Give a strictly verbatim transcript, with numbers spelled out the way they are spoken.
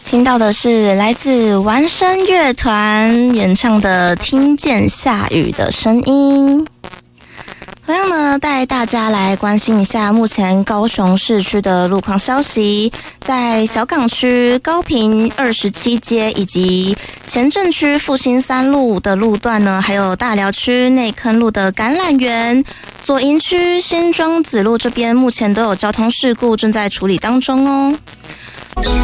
听到的是来自完声乐团演唱的《听见下雨的声音》。同样呢，带大家来关心一下目前高雄市区的路况消息。在小港区高屏二十七街以及前镇区复兴三路的路段呢，还有大寮区内坑路的橄榄园、左营区新庄子路这边，目前都有交通事故正在处理当中哦。